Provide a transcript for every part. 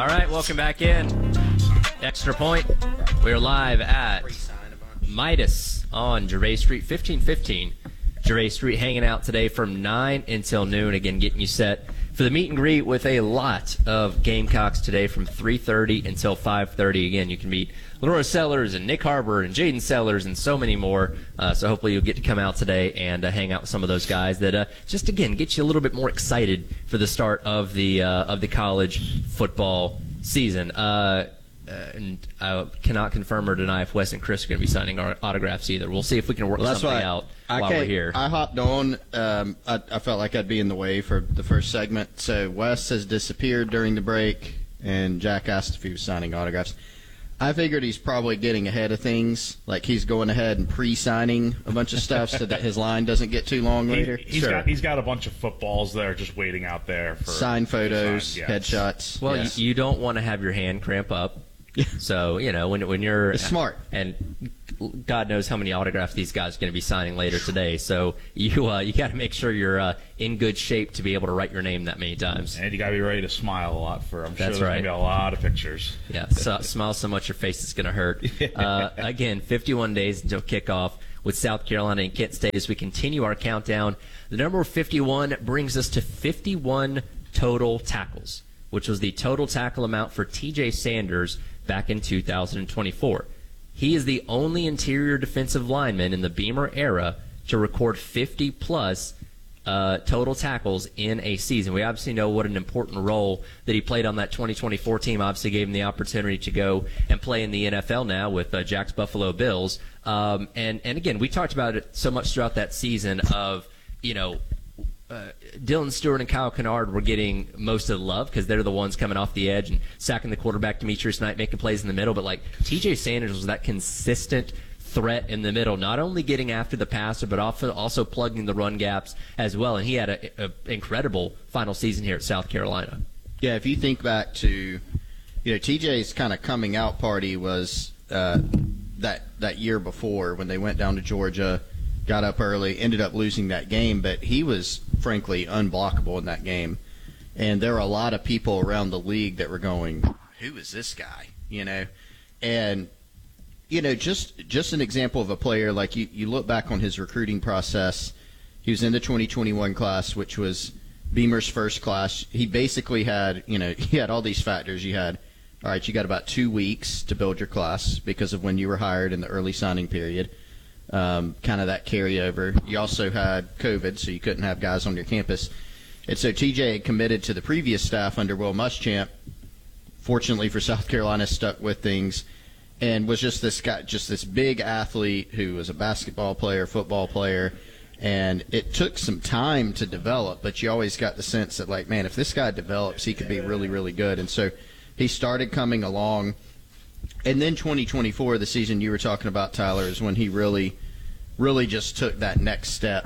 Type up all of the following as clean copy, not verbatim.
All right, welcome back in. Extra Point. We're live at Midas on Geray Street, 1515 Geray Street, hanging out today from 9 until noon. Again, getting you set for the meet and greet with a lot of Gamecocks today from 3:30 until 5:30. Again, you can meet Lenora Sellers and Nick Harbor and Jaden Sellers and so many more. So hopefully you'll get to come out today and hang out with some of those guys that just, again, get you a little bit more excited for the start of the college football season. And I cannot confirm or deny if Wes and Chris are going to be signing our autographs either. We'll see if we can work something out while we're here. I hopped on. I felt like I'd be in the way for the first segment. So Wes has disappeared during the break, and Jack asked if he was signing autographs. I figured he's probably getting ahead of things. Like he's going ahead and pre-signing a bunch of stuff so that his line doesn't get too long later. He's got a bunch of footballs that are just waiting out there for signed photos, headshots. Well, yes. You don't want to have your hand cramp up. So, when you're it's smart. And God knows how many autographs these guys are going to be signing later today. So you got to make sure you're in good shape to be able to write your name that many times. And you got to be ready to smile a lot for. I'm sure That's there's right. going to be a lot of pictures. Yeah, smile so much your face is going to hurt. Again, 51 days until kickoff with South Carolina and Kent State as we continue our countdown. The number 51 brings us to 51 total tackles, which was the total tackle amount for T.J. Sanders back in 2024. He is the only interior defensive lineman in the Beamer era to record 50-plus total tackles in a season. We obviously know what an important role that he played on that 2024 team. Obviously gave him the opportunity to go and play in the NFL now with Jack's Buffalo Bills. And again, we talked about it so much throughout that season of, Dylan Stewart and Kyle Kennard were getting most of the love because they're the ones coming off the edge and sacking the quarterback, Demetrius Knight, making plays in the middle. But, T.J. Sanders was that consistent threat in the middle, not only getting after the passer, but also plugging the run gaps as well. And he had an incredible final season here at South Carolina. Yeah, if you think back to, T.J.'s kind of coming out party was that year before when they went down to Georgia, got up early, ended up losing that game, but he was, frankly, unblockable in that game. And there were a lot of people around the league that were going, who is this guy? And, just an example of a player, like you look back on his recruiting process. He was in the 2021 class, which was Beamer's first class. He basically had, he had all these factors. You had, all right, you got about 2 weeks to build your class because of when you were hired in the early signing period. Kind of that carryover. You also had COVID, so you couldn't have guys on your campus. And so TJ had committed to the previous staff under Will Muschamp. Fortunately for South Carolina, stuck with things and was just this guy, just this big athlete who was a basketball player, football player. And it took some time to develop, but you always got the sense that, if this guy develops, he could be really, really good. And so he started coming along. And then 2024, the season you were talking about, Tyler, is when he really just took that next step.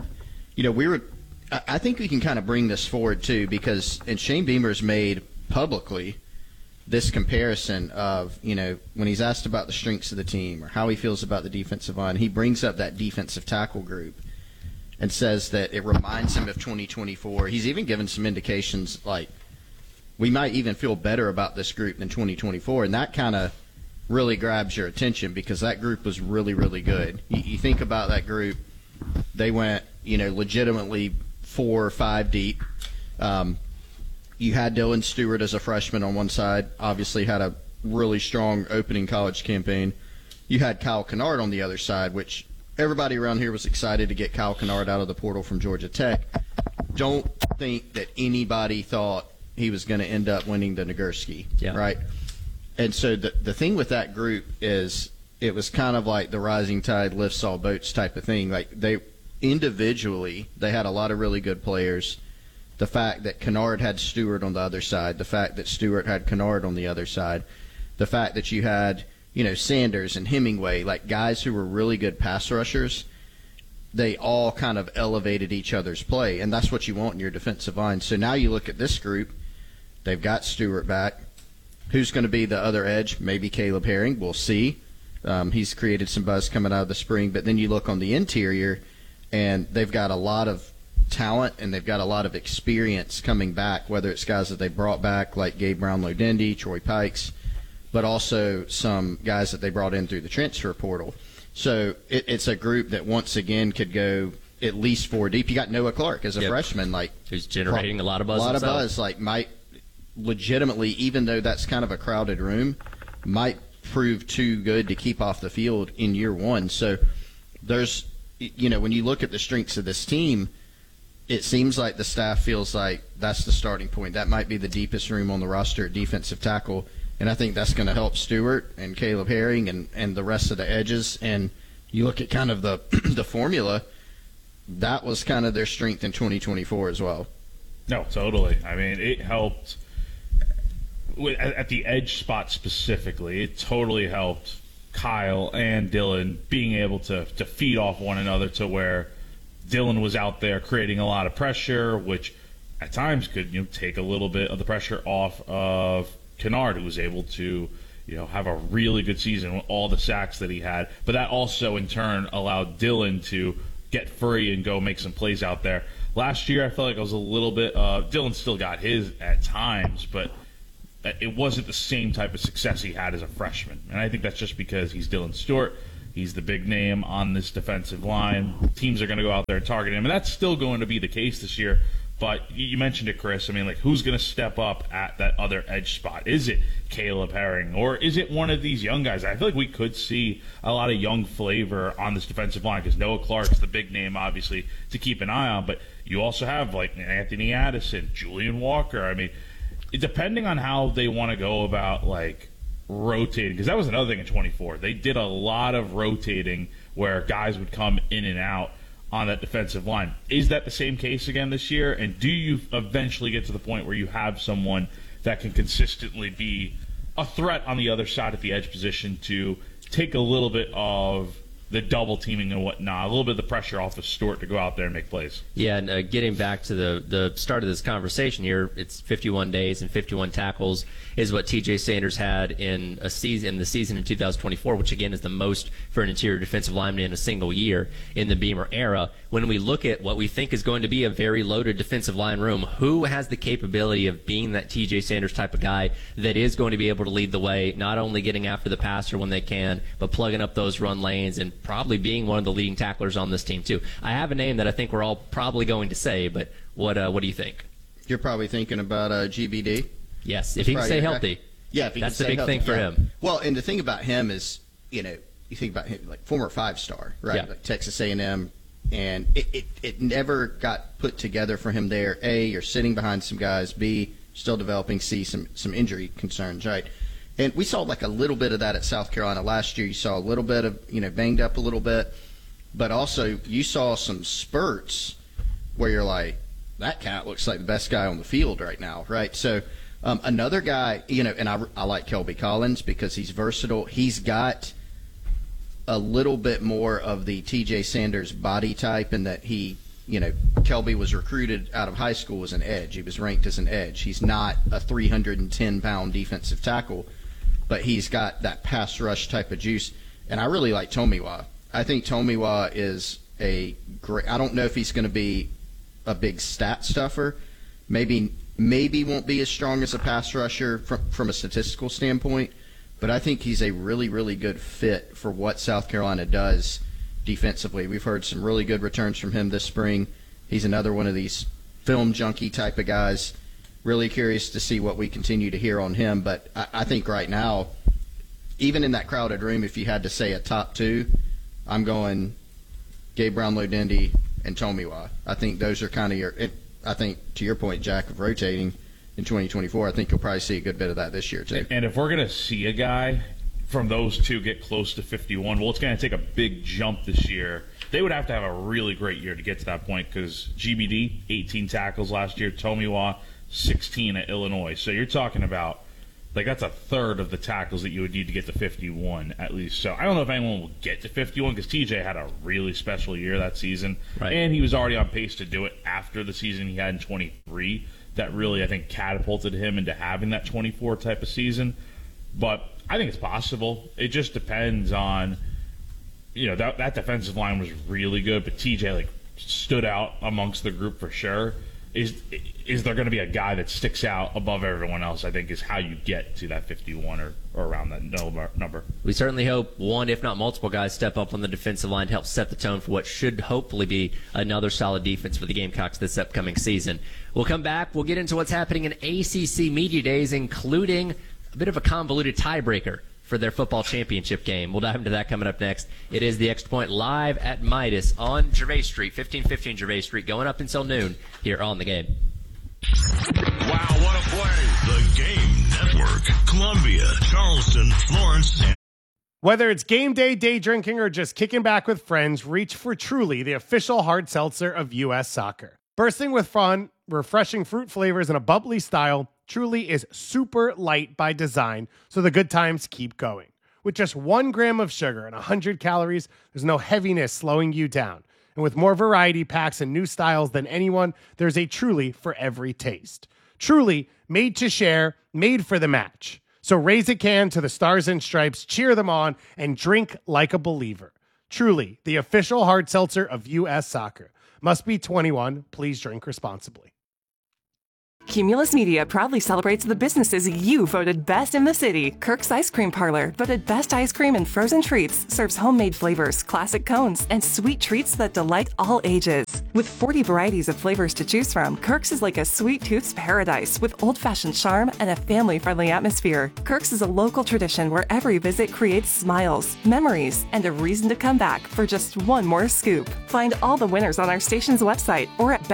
I think we can kind of bring this forward, too, because Shane Beamer's made publicly this comparison of, when he's asked about the strengths of the team or how he feels about the defensive line, he brings up that defensive tackle group and says that it reminds him of 2024. He's even given some indications we might even feel better about this group than 2024, and that kind of really grabs your attention because that group was really, really good. You think about that group, they went, legitimately 4 or 5 deep. You had Dylan Stewart as a freshman on one side, obviously had a really strong opening college campaign. You had Kyle Kennard on the other side, which everybody around here was excited to get Kyle Kennard out of the portal from Georgia Tech. Don't think that anybody thought he was going to end up winning the Nagurski, right? And so the thing with that group is it was kind of like the rising tide lifts all boats type of thing. They individually, they had a lot of really good players. The fact that Kennard had Stewart on the other side, the fact that Stewart had Kennard on the other side, the fact that you had, Sanders and Hemingway, guys who were really good pass rushers, they all kind of elevated each other's play. And that's what you want in your defensive line. So now you look at this group, they've got Stewart back. Who's going to be the other edge? Maybe Caleb Herring. We'll see. He's created some buzz coming out of the spring. But then you look on the interior, and they've got a lot of talent and they've got a lot of experience coming back, whether it's guys that they brought back like Gabe Brownlow-Dendy, Troy Pikes, but also some guys that they brought in through the transfer portal. So it's a group that once again could go at least 4 deep. You got Noah Clark as a freshman, like who's generating a lot of buzz. Like might legitimately, even though that's kind of a crowded room, might prove too good to keep off the field in year one. So there's, when you look at the strengths of this team, it seems like the staff feels like that's the starting point. That might be the deepest room on the roster at defensive tackle. And I think that's going to help Stewart and Caleb Herring and the rest of the edges. And you look at kind of the the formula, that was kind of their strength in 2024 as well. No, totally. I mean, it helped at the edge spot specifically. It totally helped Kyle and Dylan being able to feed off one another to where Dylan was out there creating a lot of pressure, which at times could take a little bit of the pressure off of Kennard, who was able to have a really good season with all the sacks that he had. But that also in turn allowed Dylan to get free and go make some plays out there. Last year I felt like I was a little bit Dylan still got his at times, but it wasn't the same type of success he had as a freshman. And I think that's just because he's Dylan Stewart. He's the big name on this defensive line. Teams are going to go out there and target him, and that's still going to be the case this year. But you mentioned it, Chris. I mean, like, who's going to step up at that other edge spot? Is it Caleb Herring, or is it one of these young guys? I feel like we could see a lot of young flavor on this defensive line because Noah Clark's the big name, obviously, to keep an eye on. But you also have, like, Anthony Addison, Julian Walker. I mean, depending on how they want to go about, like, rotating, because that was another thing in 24. They did a lot of rotating where guys would come in and out on that defensive line. Is that the same case again this year? And do you eventually get to the point where you have someone that can consistently be a threat on the other side at the edge position to take a little bit of the double teaming and whatnot, a little bit of the pressure off of Stewart to go out there and make plays? Yeah, and getting back to the start of this conversation here, it's 51 days and 51 tackles is what TJ Sanders had in the season in 2024, which again is the most for an interior defensive lineman in a single year in the Beamer era. When we look at what we think is going to be a very loaded defensive line room, who has the capability of being that TJ Sanders type of guy that is going to be able to lead the way, not only getting after the passer when they can, but plugging up those run lanes and probably being one of the leading tacklers on this team too. I have a name that I think we're all probably going to say, but what do you think? You're probably thinking about GBD. Yes, if he can stay healthy. Yeah, if he that's can the stay big healthy, thing for him. Well, and the thing about him is, you think about him like former 5-star, right? Yeah. Like Texas A&M, and it never got put together for him there. A, you're sitting behind some guys. B, still developing. C, some injury concerns, right? And we saw like a little bit of that at South Carolina last year. You saw a little bit of banged up a little bit, but also you saw some spurts where you're like, that cat looks like the best guy on the field right now, right? So another guy, and I like Kelby Collins because he's versatile. He's got a little bit more of the TJ Sanders body type in that Kelby was recruited out of high school as an edge. He was ranked as an edge. He's not a 310-pound defensive tackle, but he's got that pass rush type of juice. And I really like Tomiwa. I think Tomiwa is a great – I don't know if he's going to be a big stat stuffer. Maybe won't be as strong as a pass rusher from a statistical standpoint, but I think he's a really, really good fit for what South Carolina does defensively. We've heard some really good returns from him this spring. He's another one of these film junkie type of guys. Really curious to see what we continue to hear on him, but I think right now, even in that crowded room, if you had to say a top two, I'm going Gabe Brownlow-Dendy and Tomiwa. I think those are kind of I think to your point, Jack, of rotating in 2024, I think you'll probably see a good bit of that this year too. And if we're going to see a guy from those two get close to 51, well, it's going to take a big jump this year. They would have to have a really great year to get to that point because GBD, 18 tackles last year, Tomiwa, 16 at Illinois. So you're talking about, like, that's a third of the tackles that you would need to get to 51 at least. So I don't know if anyone will get to 51 because TJ had a really special year that season. Right. And he was already on pace to do it after the season he had in 23. That really, I think, catapulted him into having that 24 type of season. But I think it's possible. It just depends on, that defensive line was really good, but TJ, like, stood out amongst the group for sure. Is there going to be a guy that sticks out above everyone else, I think, is how you get to that 51 or around that number. We certainly hope one, if not multiple guys, step up on the defensive line to help set the tone for what should hopefully be another solid defense for the Gamecocks this upcoming season. We'll come back. We'll get into what's happening in ACC Media Days, including a bit of a convoluted tiebreaker for their football championship game. We'll dive into that coming up next. It is the Extra Point live at Midas on Gervais Street, 1515 Gervais Street, going up until noon here on The Game. Wow, what a play. The Game Network, Columbia, Charleston, Florence. Whether it's game day drinking, or just kicking back with friends, reach for Truly, the official hard seltzer of U.S. Soccer. Bursting with fun, refreshing fruit flavors, and a bubbly style, Truly is super light by design, so the good times keep going. With just 1 gram of sugar and 100 calories, there's no heaviness slowing you down. And with more variety packs and new styles than anyone, there's a Truly for every taste. Truly, made to share, made for the match. So raise a can to the Stars and Stripes, cheer them on, and drink like a believer. Truly, the official hard seltzer of U.S. Soccer. Must be 21. Please drink responsibly. Cumulus Media proudly celebrates the businesses you voted best in the city. Kirk's Ice Cream Parlor voted best ice cream and frozen treats, serves homemade flavors, classic cones, and sweet treats that delight all ages. With 40 varieties of flavors to choose from, Kirk's is like a sweet tooth's paradise with old-fashioned charm and a family-friendly atmosphere. Kirk's is a local tradition where every visit creates smiles, memories, and a reason to come back for just one more scoop. Find all the winners on our station's website or at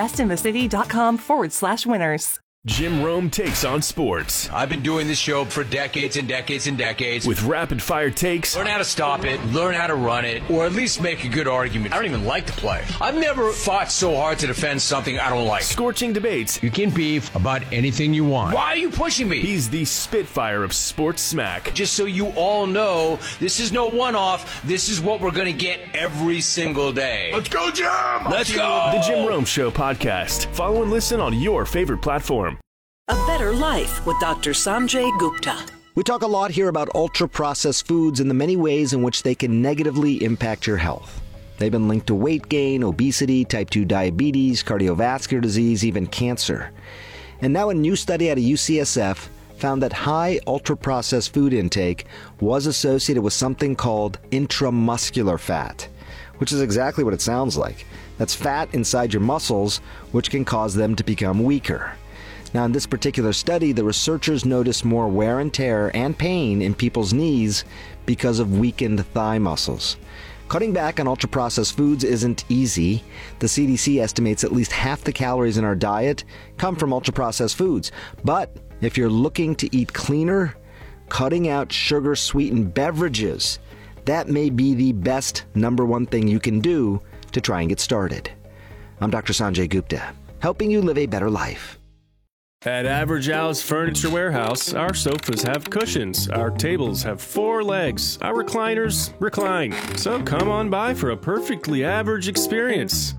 bestinthecity.com/winners. Jim Rome takes on sports. I've been doing this show for decades and decades and decades. With rapid-fire takes. Learn how to stop it, learn how to run it, or at least make a good argument. I don't even like to play. I've never fought so hard to defend something I don't like. Scorching debates. You can beef about anything you want. Why are you pushing me? He's the Spitfire of sports smack. Just so you all know, this is no one-off. This is what we're going to get every single day. Let's go, Jim! Let's go! The Jim Rome Show podcast. Follow and listen on your favorite platform. A Better Life with Dr. Sanjay Gupta. We talk a lot here about ultra-processed foods and the many ways in which they can negatively impact your health. They've been linked to weight gain, obesity, type 2 diabetes, cardiovascular disease, even cancer. And now a new study out of UCSF found that high ultra-processed food intake was associated with something called intramuscular fat, which is exactly what it sounds like. That's fat inside your muscles, which can cause them to become weaker. Now, in this particular study, the researchers noticed more wear and tear and pain in people's knees because of weakened thigh muscles. Cutting back on ultra-processed foods isn't easy. The CDC estimates at least half the calories in our diet come from ultra-processed foods. But if you're looking to eat cleaner, cutting out sugar-sweetened beverages, that may be the best number one thing you can do to try and get started. I'm Dr. Sanjay Gupta, helping you live a better life. At Average Al's Furniture Warehouse, our sofas have cushions, our tables have 4 legs, our recliners recline. So come on by for a perfectly average experience.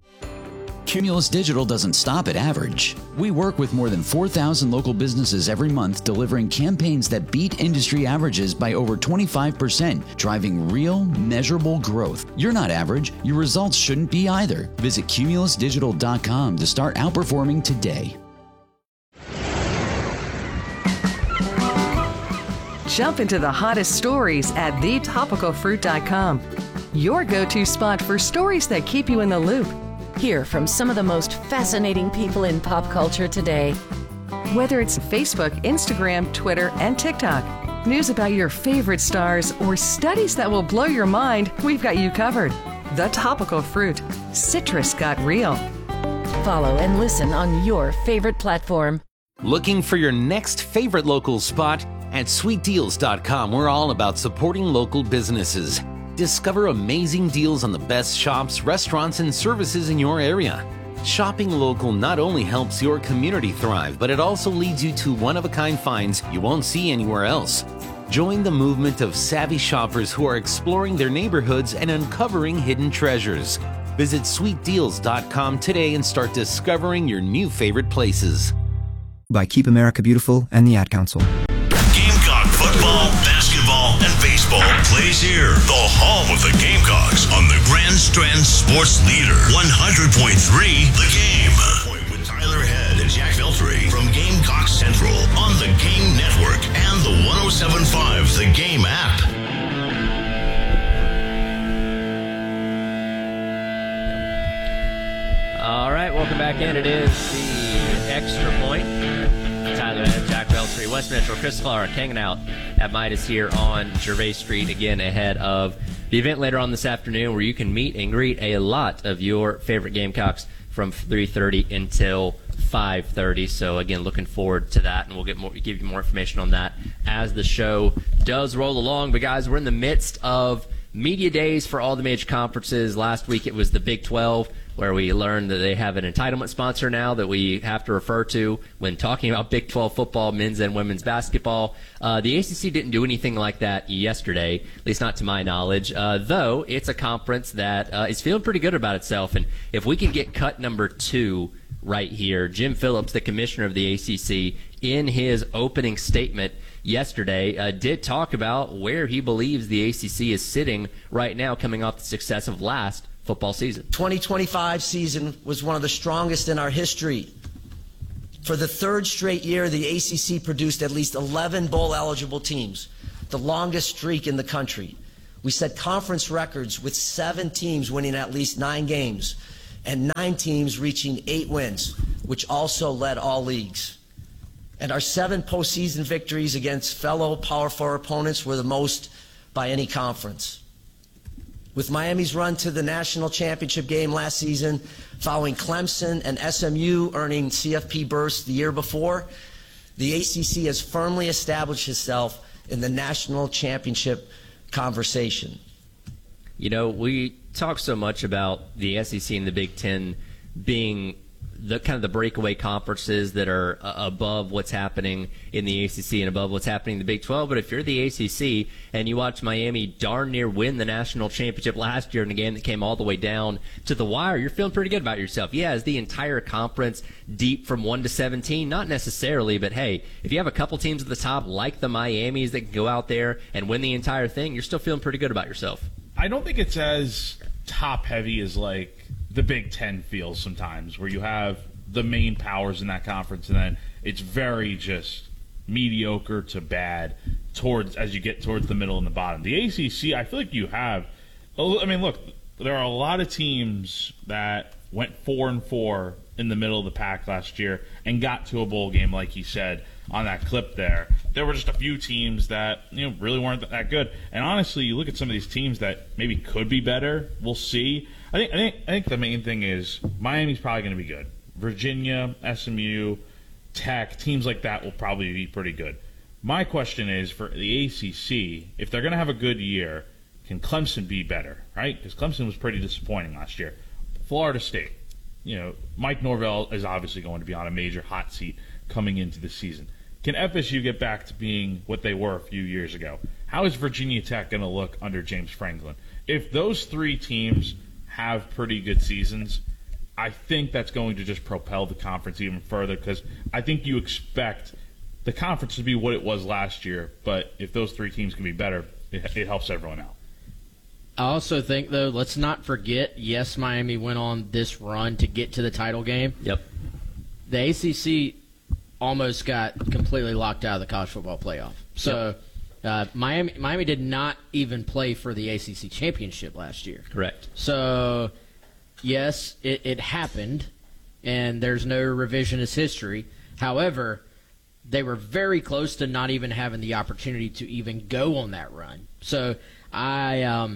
Cumulus Digital doesn't stop at average. We work with more than 4,000 local businesses every month, delivering campaigns that beat industry averages by over 25%, driving real, measurable growth. You're not average. Your results shouldn't be either. Visit cumulusdigital.com to start outperforming today. Jump into the hottest stories at thetopicalfruit.com. Your go-to spot for stories that keep you in the loop. Hear from some of the most fascinating people in pop culture today. Whether it's Facebook, Instagram, Twitter, and TikTok, news about your favorite stars, or studies that will blow your mind, we've got you covered. The Topical Fruit. Citrus got real. Follow and listen on your favorite platform. Looking for your next favorite local spot? At sweetdeals.com, we're all about supporting local businesses. Discover amazing deals on the best shops, restaurants, and services in your area. Shopping local not only helps your community thrive, but it also leads you to one-of-a-kind finds you won't see anywhere else. Join the movement of savvy shoppers who are exploring their neighborhoods and uncovering hidden treasures. Visit sweetdeals.com today and start discovering your new favorite places. By Keep America Beautiful and the Ad Council. Gamecock football, basketball, and baseball plays here. The home of the Gamecocks on the Grand Strand Sports Leader. 100.3 The Game. With Tyler Head and Jack Veltri from Gamecock Central on the Game Network and the 107.5 The Game app. All right, welcome back in. It is the Extra Point. Tyler Head, Jack Veltri, West Metro, Chris Clark hanging out at Midas here on Gervais Street, again ahead of the event later on this afternoon where you can meet and greet a lot of your favorite Gamecocks from 3:30 until 5:30. So again, looking forward to that, and we'll give you more information on that as the show does roll along. But guys, we're in the midst of media days for all the major conferences. Last week it was the Big 12, where we learned that they have an entitlement sponsor now that we have to refer to when talking about Big 12 football, men's and women's basketball. The ACC didn't do anything like that yesterday, at least not to my knowledge, though it's a conference that is feeling pretty good about itself. And if we can get cut number 2 right here, Jim Phillips, the commissioner of the ACC, in his opening statement yesterday, did talk about where he believes the ACC is sitting right now coming off the success of last football season. 2025 season was one of the strongest in our history. For the third straight year, the ACC produced at least 11 bowl-eligible teams, the longest streak in the country. We set conference records with 7 teams winning at least 9 games and 9 teams reaching 8 wins, which also led all leagues. And our 7 postseason victories against fellow Power 4 opponents were the most by any conference. With Miami's run to the national championship game last season, following Clemson and SMU earning CFP berths the year before, the ACC has firmly established itself in the national championship conversation. You know, we talk so much about the SEC and the Big Ten being the kind of the breakaway conferences that are above what's happening in the ACC and above what's happening in the Big 12. But if you're the ACC and you watch Miami darn near win the national championship last year in a game that came all the way down to the wire, you're feeling pretty good about yourself. Yeah, is the entire conference deep from 1 to 17? Not necessarily, but hey, if you have a couple teams at the top like the Miamis that can go out there and win the entire thing, you're still feeling pretty good about yourself. I don't think it's as top-heavy as, like, the Big Ten feels sometimes, where you have the main powers in that conference, and then it's very just mediocre to bad as you get towards the middle and the bottom. The ACC, I feel like you have. I mean, look, there are a lot of teams that went 4-4 in the middle of the pack last year and got to a bowl game, like he said on that clip there. There were just a few teams that really weren't that good. And honestly, you look at some of these teams that maybe could be better. We'll see. I think the main thing is Miami's probably going to be good. Virginia, SMU, Tech, teams like that will probably be pretty good. My question is, for the ACC, if they're going to have a good year, can Clemson be better, right? Because Clemson was pretty disappointing last year. Florida State, Mike Norvell is obviously going to be on a major hot seat coming into the season. Can FSU get back to being what they were a few years ago? How is Virginia Tech going to look under James Franklin? If those 3 teams have pretty good seasons, I think that's going to just propel the conference even further, because I think you expect the conference to be what it was last year, but if those 3 teams can be better, it helps everyone out. I also think, though, let's not forget, yes, Miami went on this run to get to the title game. Yep. The ACC almost got completely locked out of the college football playoff. So Miami did not even play for the ACC championship last year. Correct. So, yes, it happened, and there's no revisionist history. However, they were very close to not even having the opportunity to even go on that run. So I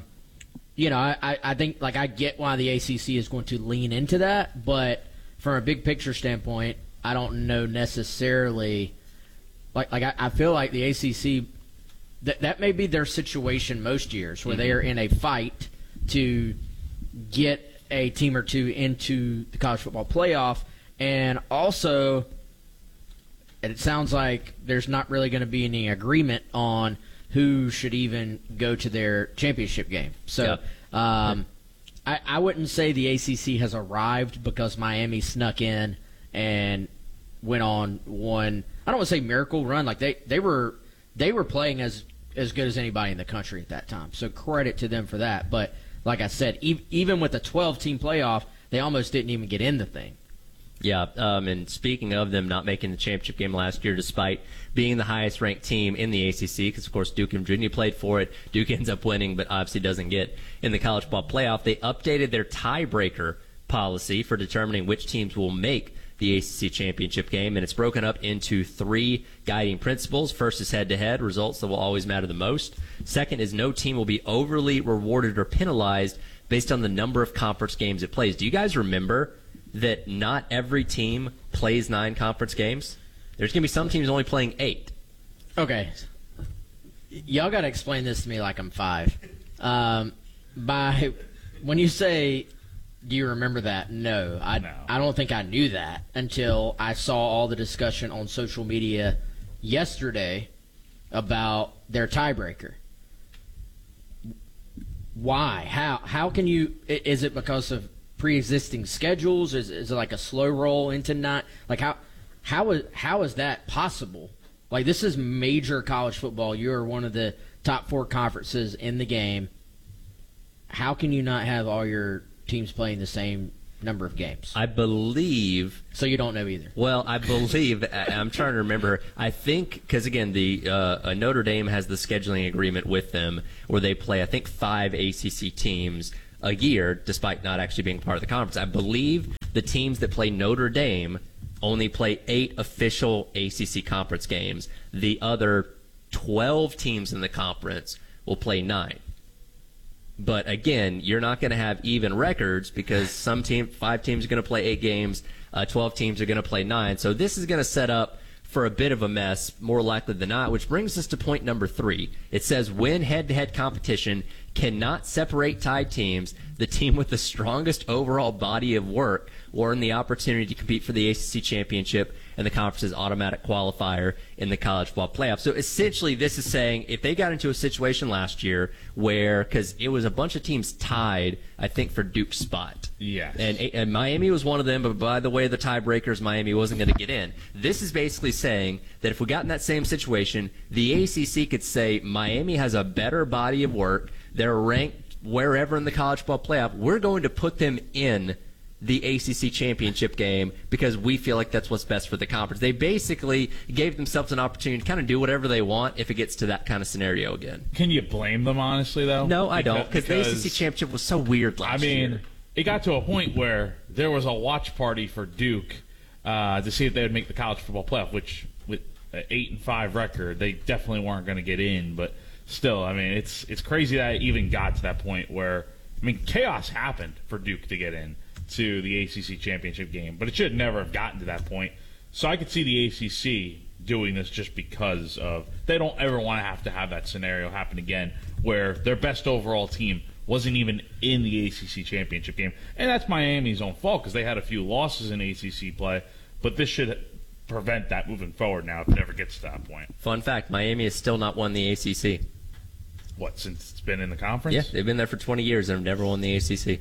think, like, I get why the ACC is going to lean into that, but from a big picture standpoint, I don't know necessarily. I feel like the ACC, that may be their situation most years, where they are in a fight to get a team or two into the college football playoff, and also it sounds like there's not really going to be any agreement on who should even go to their championship game. So I wouldn't say the ACC has arrived because Miami snuck in and went on one, I don't want to say miracle run. Like they were playing as as good as anybody in the country at that time. So credit to them for that. But like I said, even with the 12-team playoff, they almost didn't even get in the thing. Yeah, and speaking of them not making the championship game last year, despite being the highest-ranked team in the ACC, because, of course, Duke and Virginia played for it. Duke ends up winning, but obviously doesn't get in the college football playoff. They updated their tiebreaker policy for determining which teams will make the ACC championship game, and it's broken up into 3 guiding principles. First is head-to-head, results that will always matter the most. Second is no team will be overly rewarded or penalized based on the number of conference games it plays. Do you guys remember that not every team plays 9 conference games? There's going to be some teams only playing 8. Okay. Y'all got to explain this to me like I'm 5. When you say, do you remember that? No. I don't think I knew that until I saw all the discussion on social media yesterday about their tiebreaker. Why? How can you – is it because of pre-existing schedules? Is it like a slow roll into 9? Like how is that possible? Like, this is major college football. You're one of the top 4 conferences in the game. How can you not have all your teams playing the same number of games? I believe. So you don't know either. Well, I believe. I'm trying to remember. I think because again, the Notre Dame has the scheduling agreement with them where they play, I think, 5 ACC teams a year, despite not actually being part of the conference. I believe the teams that play Notre Dame only play 8 official ACC conference games. The other 12 teams in the conference will play 9. But again, you're not going to have even records because 5 teams are going to play 8 games, 12 teams are going to play 9. So this is going to set up for a bit of a mess, more likely than not, which brings us to point number 3. It says when head-to-head competition cannot separate tied teams, the team with the strongest overall body of work will earn the opportunity to compete for the ACC championship and the conference's automatic qualifier in the college football playoff. So essentially this is saying if they got into a situation last year where, because it was a bunch of teams tied, I think, for Duke's spot. Yes. And Miami was one of them, but by the way, the tiebreakers, Miami wasn't going to get in. This is basically saying that if we got in that same situation, the ACC could say Miami has a better body of work, they're ranked wherever in the college football playoff, we're going to put them in the ACC championship game because we feel like that's what's best for the conference. They basically gave themselves an opportunity to kind of do whatever they want if it gets to that kind of scenario again. Can you blame them, honestly, though? No, I don't, because the ACC championship was so weird last year. It got to a point where there was a watch party for Duke to see if they would make the college football playoff, which with an 8-5 record, they definitely weren't going to get in. But still, I mean, it's crazy that it even got to that point where, I mean, chaos happened for Duke to get in to the ACC championship game, but it should never have gotten to that point. So I could see the ACC doing this just because of they don't ever want to have that scenario happen again where their best overall team wasn't even in the ACC championship game. And that's Miami's own fault because they had a few losses in ACC play, but this should prevent that moving forward now if it ever gets to that point. Fun fact, Miami has still not won the ACC. What, since it's been in the conference? Yeah, they've been there for 20 years and have never won the ACC.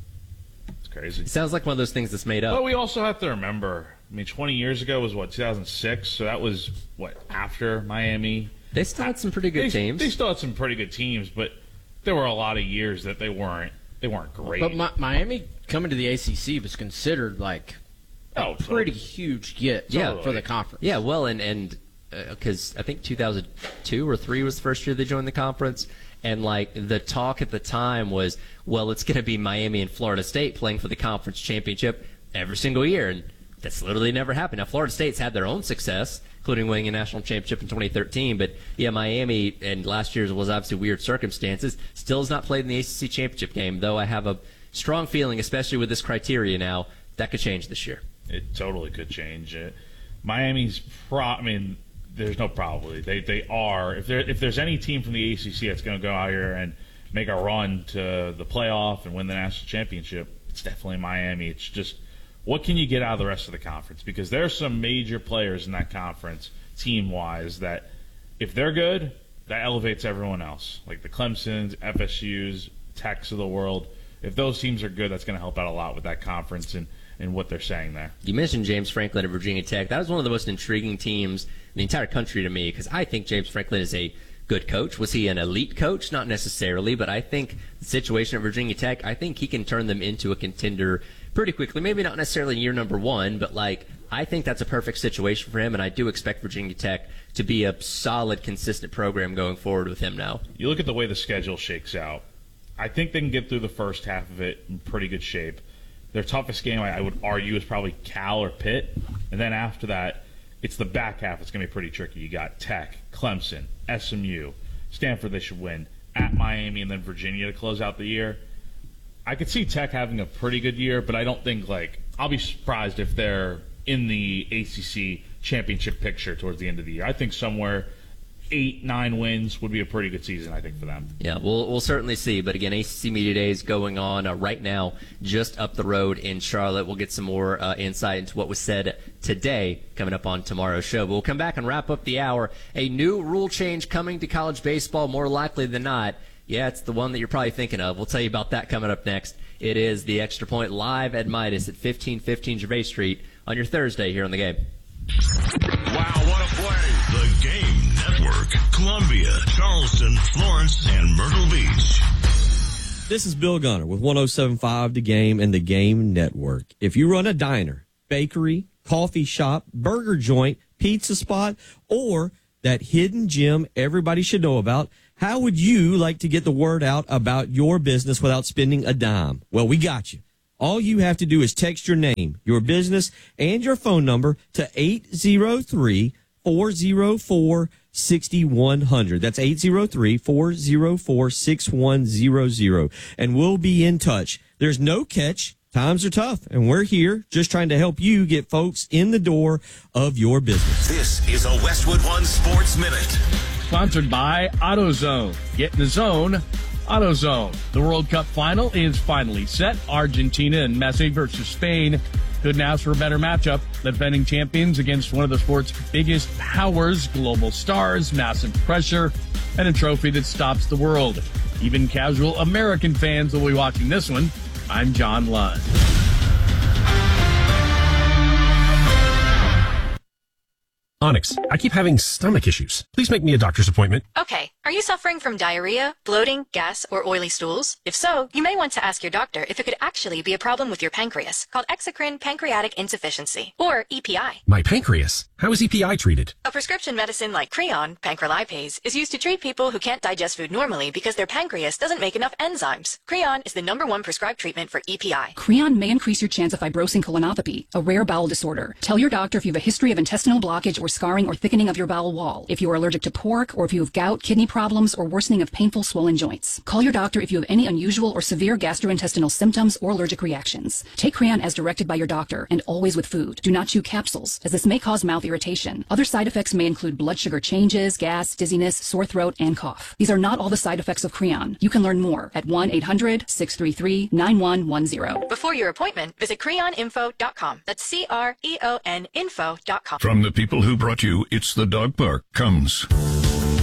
It's crazy. It sounds like one of those things that's made up. But we also have to remember, I mean, 20 years ago was, 2006? So that was, after Miami? They still had some pretty good teams. They still had some pretty good teams, but there were a lot of years that they weren't great. But Miami coming to the ACC was considered like a pretty huge get for the conference. Yeah, well, and because I think 2002 or 3 was the first year they joined the conference, and like the talk at the time was, well, it's going to be Miami and Florida State playing for the conference championship every single year, and that's literally never happened. Now, Florida State's had their own success, including winning a national championship in 2013, but yeah, Miami, and last year's was obviously weird circumstances, still has not played in the ACC championship game, though I have a strong feeling, especially with this criteria now, that could change this year. It totally could change. Miami's there's no probability. They are. If there's any team from the ACC that's going to go out here and make a run to the playoff and win the national championship, it's definitely Miami. It's just, what can you get out of the rest of the conference? Because there are some major players in that conference, team-wise, that if they're good, that elevates everyone else. Like the Clemsons, FSUs, Techs of the world. If those teams are good, that's going to help out a lot with that conference and what they're saying there. You mentioned James Franklin at Virginia Tech. That was one of the most intriguing teams in the entire country to me because I think James Franklin is a good coach. Was he an elite coach? Not necessarily, but I think the situation at Virginia Tech, I think he can turn them into a contender pretty quickly. Maybe not necessarily year number one, but I think that's a perfect situation for him, and I do expect Virginia Tech to be a solid, consistent program going forward with him now. You look at the way the schedule shakes out. I think they can get through the first half of it in pretty good shape. Their toughest game, I would argue, is probably Cal or Pitt. And then after that, it's the back half that's going to be pretty tricky. You got Tech, Clemson, SMU, Stanford they should win, at Miami, and then Virginia to close out the year. I could see Tech having a pretty good year, but I don't think, I'll be surprised if they're in the ACC championship picture towards the end of the year. I think somewhere 8-9 wins would be a pretty good season, I think, for them. Yeah, we'll certainly see. But again, ACC Media Day is going on right now, just up the road in Charlotte. We'll get some more insight into what was said today coming up on tomorrow's show. But we'll come back and wrap up the hour. A new rule change coming to college baseball, more likely than not. Yeah, it's the one that you're probably thinking of. We'll tell you about that coming up next. It is the Extra Point live at Midas at 1515 Gervais Street on your Thursday here on The Game. Wow, what a play! The Game Network. Columbia, Charleston, Florence, and Myrtle Beach. This is Bill Gunner with 107.5 The Game and The Game Network. If you run a diner, bakery, coffee shop, burger joint, pizza spot, or that hidden gem everybody should know about, how would you like to get the word out about your business without spending a dime? Well, we got you. All you have to do is text your name, your business, and your phone number to 803-404-6100. That's 803-404-6100. And we'll be in touch. There's no catch. Times are tough, and we're here just trying to help you get folks in the door of your business. This is a Westwood One Sports Minute. Sponsored by AutoZone. Get in the zone, AutoZone. The World Cup final is finally set. Argentina and Messi versus Spain. Couldn't ask for a better matchup. The defending champions against one of the sport's biggest powers, global stars, massive pressure, and a trophy that stops the world. Even casual American fans will be watching this one. I'm John Lund. Onyx, I keep having stomach issues. Please make me a doctor's appointment. Okay. Are you suffering from diarrhea, bloating, gas, or oily stools? If so, you may want to ask your doctor if it could actually be a problem with your pancreas, called exocrine pancreatic insufficiency, or EPI. My pancreas? How is EPI treated? A prescription medicine like Creon, pancrelipase, is used to treat people who can't digest food normally because their pancreas doesn't make enough enzymes. Creon is the #1 prescribed treatment for EPI. Creon may increase your chance of fibrosing colonopathy, a rare bowel disorder. Tell your doctor if you have a history of intestinal blockage or scarring or thickening of your bowel wall, if you are allergic to pork, or if you have gout, kidney problems, or worsening of painful swollen joints. Call your doctor if you have any unusual or severe gastrointestinal symptoms or allergic reactions. Take Creon as directed by your doctor, and always with food. Do not chew capsules, as this may cause mouth irritation. Other side effects may include blood sugar changes, gas, dizziness, sore throat, and cough. These are not all the side effects of Creon. You can learn more at 1-800-633-9110. Before your appointment, visit creoninfo.com. That's CREON info.com. From the people who brought you It's the Dog Park comes